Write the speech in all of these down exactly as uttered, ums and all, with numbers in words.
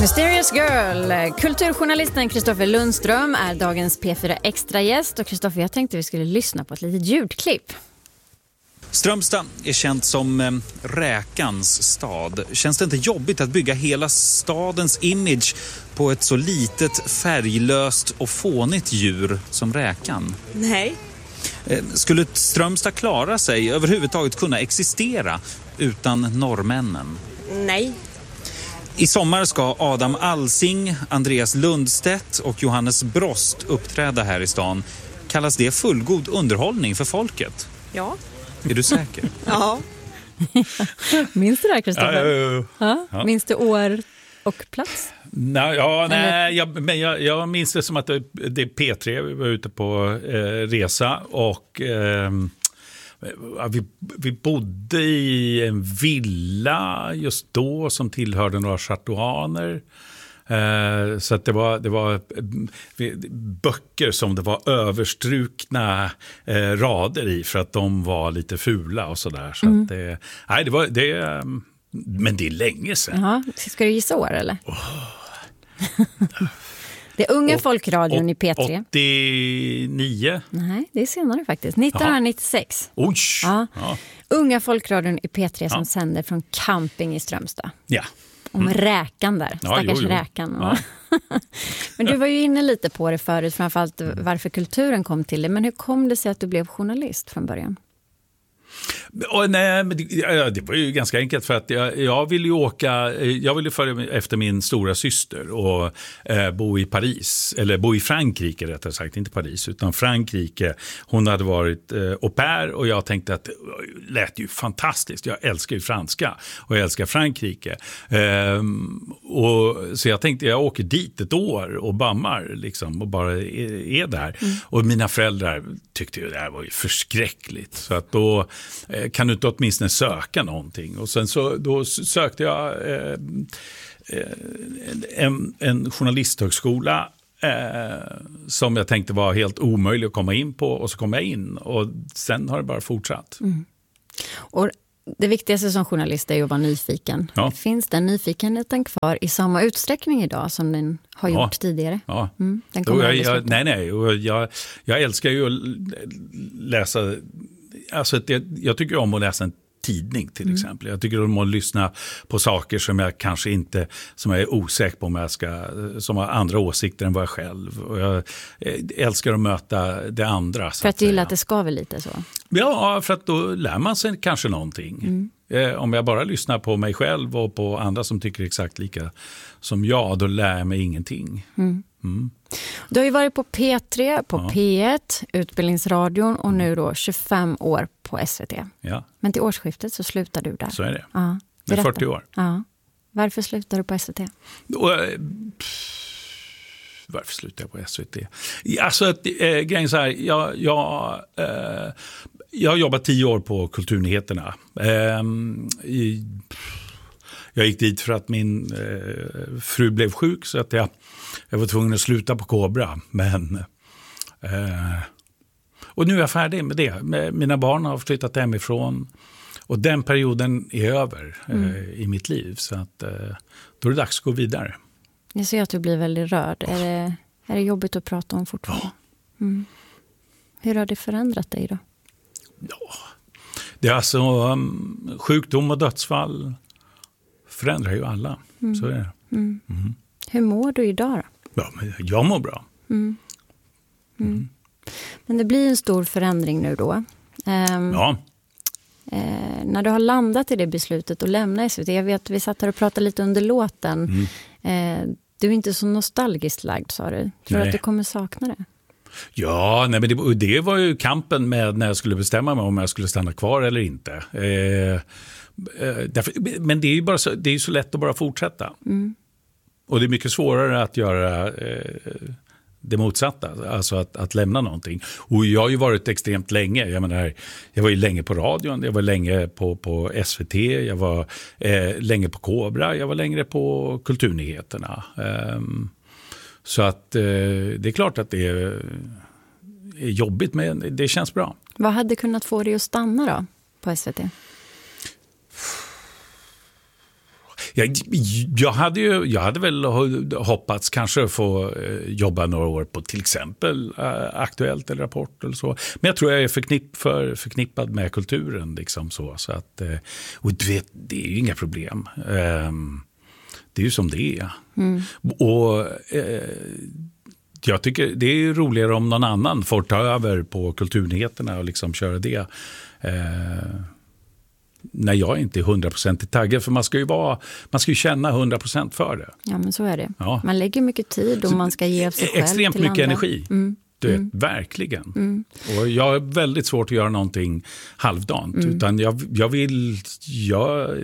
Mysterious Girl. Kulturjournalisten Kristoffer Lundström är dagens P fyra Extra-gäst. Och Kristoffer, jag tänkte vi skulle lyssna på ett litet ljudklipp. Strömstad är känt som eh, räkans stad. Känns det inte jobbigt att bygga hela stadens image på ett så litet, färglöst och fånigt djur som räkan? Nej. Eh, skulle Strömstad klara sig, överhuvudtaget kunna existera utan norrmännen? Nej. I sommar ska Adam Alsing, Andreas Lundstedt och Johannes Brost uppträda här i stan. Kallas det fullgod underhållning för folket? Ja. Är du säker? Ja. Minns du det här, Kristoffer? Ja, ja, ja. Ja. Minns du år och plats? Nej, ja, nej jag, men jag, jag minns det som att det, det är P tre, vi var ute på eh, resa och eh, vi, vi bodde i en villa just då som tillhörde några chartuaner. Eh, så att det var, det var eh, böcker som det var överstrukna eh, rader i för att de var lite fula och sådär. Så mm. att det, nej, det var det, men det är länge sedan. Jaha, ska du gissa år eller? Oh. Det är unga och, folkradion och, i P tre. åttionio? Nej, det är senare faktiskt. nittonhundranittiosex. Oj! Ja. Ja. Unga folkradion i P tre som ja. sänder från camping i Strömstad. Ja. Om räkan där, ja, stackars jo, jo. räkan. Ja. Men du var ju inne lite på det förut, framförallt varför kulturen kom till det. Men hur kom det sig att du blev journalist från början? Och nej, men det, ja, det var ju ganska enkelt för att jag, jag ville ju åka, jag ville följa efter min stora syster och eh, bo i Paris, eller bo i Frankrike rättare sagt, inte Paris utan Frankrike. Hon hade varit eh, au pair och jag tänkte att det lät ju fantastiskt, jag älskar ju franska och jag älskar Frankrike. Eh, och, så jag tänkte jag åker dit ett år och bammar liksom och bara är, är där. Mm. Och mina föräldrar tyckte ju det här var ju förskräckligt så att då kan du inte åtminstone söka någonting. Och sen så då sökte jag eh, en, en journalisthögskola eh, som jag tänkte var helt omöjlig att komma in på och så kom jag in och sen har det bara fortsatt. Mm. Och det viktigaste som journalist är ju att vara nyfiken. Ja. Finns den nyfikenheten kvar i samma utsträckning idag som den har gjort ja. tidigare? Ja. Mm, den kommer jag, jag, jag, nej, nej. Jag, jag älskar ju att läsa. Alltså, jag, jag tycker om att läsa en tidning till mm. exempel. Jag tycker om att lyssna på saker som jag kanske inte, som jag är osäker på om jag ska, som har andra åsikter än vad jag själv. Och jag älskar att möta det andra. För att, att gilla att det skaver lite så? Ja, för att då lär man sig kanske någonting. Mm. Eh, om jag bara lyssnar på mig själv och på andra som tycker exakt lika som jag, då lär jag mig ingenting. Mm. Mm. Du har ju varit på P tre, på ja. P ett, Utbildningsradion och nu då tjugofem år på S V T. Ja. Men till årsskiftet så slutar du där. Så är det. Ja. Det är fyrtio år. Ja. Varför slutar du på S V T? Och, pff, varför slutar jag på S V T? Alltså, äh, grejen så här, jag, jag, äh, jag har jobbat tio år på Kulturnyheterna. Äh, i, jag gick dit för att min äh, fru blev sjuk så att jag Jag var tvungen att sluta på Kobra, men eh, och nu är jag färdig med det. Mina barn har flyttat hemifrån och den perioden är över mm. eh, i mitt liv. Så att, eh, då är det dags att gå vidare. Jag ser att du blir väldigt rörd. Är det, är det jobbigt att prata om fortfarande? Ja. Mm. Hur har det förändrat dig då? Ja, det är alltså um, sjukdom och dödsfall förändrar ju alla. Mm. Så är det. Mm. Mm. Hur mår du idag då? Ja, men jag mår bra. Mm. Mm. Mm. Men det blir en stor förändring nu då. Um, ja. Eh, när du har landat i det beslutet och lämna S V T. Jag vet att vi satt här och pratade lite under låten. Mm. Eh, du är inte så nostalgiskt lagd, sa du. Tror du att du kommer sakna det? Ja, nej, men det, det var ju kampen med när jag skulle bestämma mig om jag skulle stanna kvar eller inte. Eh, eh, därför, men det är ju bara så, det är så lätt att bara fortsätta. Mm. Och det är mycket svårare att göra eh, det motsatta, alltså att, att lämna någonting. Och jag har ju varit extremt länge. Jag menar, jag var ju länge på radion, jag var länge på, på S V T, jag var eh, länge på Kobra, jag var längre på Kulturnyheterna. Um, så att eh, det är klart att det är, är jobbigt, men det känns bra. Vad hade kunnat få dig att stanna då på S V T? Jag, jag, hade ju, jag hade väl hoppats kanske få eh, jobba några år på till exempel eh, Aktuellt eller Rapport eller så. Men jag tror jag är förknipp, för, förknippad med kulturen. Liksom så, så att, eh, och du vet, det är ju inga problem. Eh, det är ju som det är. Mm. Och eh, jag tycker det är roligare om någon annan får ta över på kulturnyheterna och liksom köra det. Eh, när jag inte är hundra procent i taggad. För man ska ju vara, man ska ju känna hundra procent för det. Ja, men så är det. Ja. Man lägger mycket tid och man ska ge av sig själv. Extremt mycket andra. energi. Mm. Du vet, mm. verkligen. Mm. Och jag har väldigt svårt att göra någonting halvdant. Mm. Utan jag, jag vill, jag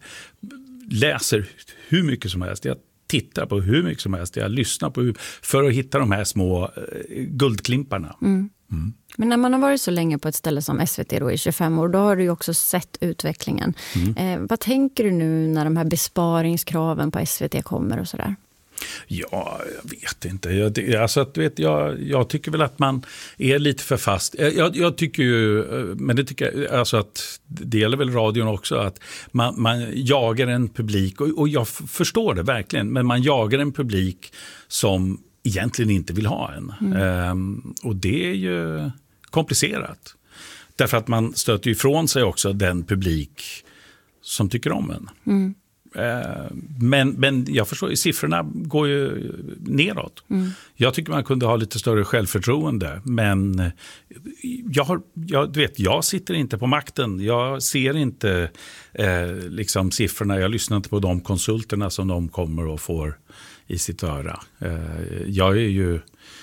läser hur mycket som helst. Jag tittar på hur mycket som helst. Jag lyssnar på hur, för att hitta de här små eh, guldklimparna. Mm. Mm. Men när man har varit så länge på ett ställe som S V T då i tjugofem år, då har du ju också sett utvecklingen. Mm. Eh, vad tänker du nu när de här besparingskraven på S V T kommer och sådär? Ja, jag vet inte. Jag, alltså, du vet, jag, jag tycker väl att man är lite för fast. Jag, jag tycker ju, men det tycker jag, alltså att det gäller väl radion också, att man, man jagar en publik, och, och jag förstår det verkligen, men man jagar en publik som egentligen inte vill ha en. Mm. Ehm, och det är ju komplicerat. Därför att man stöter ifrån sig också den publik som tycker om en. Mm. Men, men jag förstår, siffrorna går ju neråt. Mm. Jag tycker man kunde ha lite större självförtroende. Men jag, har, jag, du vet, jag sitter inte på makten. Jag ser inte eh, liksom siffrorna. Jag lyssnar inte på de konsulterna som de kommer och får i sitt öra. Eh, jag är ju,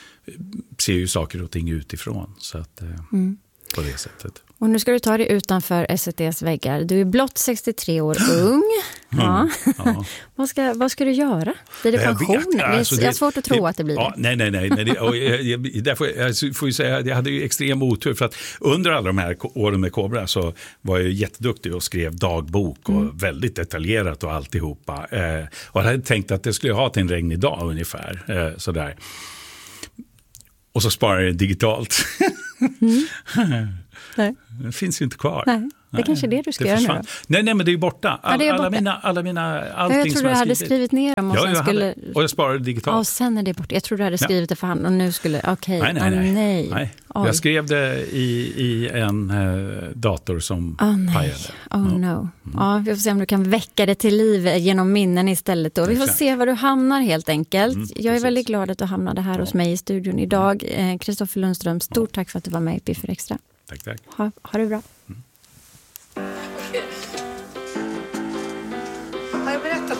ser ju saker och ting utifrån. Så att, eh, mm. på det sättet. Och nu ska du ta dig utanför S V T:s väggar. Du är blott sextiotre år ung. Ja. Mm, ja. vad, ska, vad ska du göra? Blir det pension? Jag, alltså, det, jag har svårt att tro det, att det blir ja, det. Nej, nej, nej. nej det, och jag, jag, därför, jag får ju säga, jag hade ju extrem otur. För att under alla de här åren med Kobra så var jag jätteduktig och skrev dagbok. Och mm. väldigt detaljerat och alltihopa. Eh, och jag hade tänkt att det skulle jag ha till en regnig dag ungefär. Eh, sådär. Och så sparar jag digitalt. Mm. Nej. Det finns ju inte kvar. Nej, det är kanske är det du ska det göra nu då. Nej, nej, men det är ju borta. All, ja, är borta. Alla mina, alla mina, allting jag tror du jag hade skrivit. skrivit ner dem och ja, sen jag skulle... Hade, och jag sparade digitalt. Ja, och sen är det borta. Jag tror du hade skrivit ja. det för hand och nu skulle... Okej, okay. nej, nej, nej. nej. nej. Jag skrev det i, i en uh, dator som oh, nej. pajade. Oh ja. no. Mm. Ja, vi får se om du kan väcka det till liv genom minnen istället då. Vi får se var du hamnar helt enkelt. Mm, jag är precis. väldigt glad att du hamnade här ja. hos mig i studion idag. Kristoffer Lundström, stort ja. tack för att du var med i Piffy Extra. Tack, tack. Ha, ha det bra. Mm.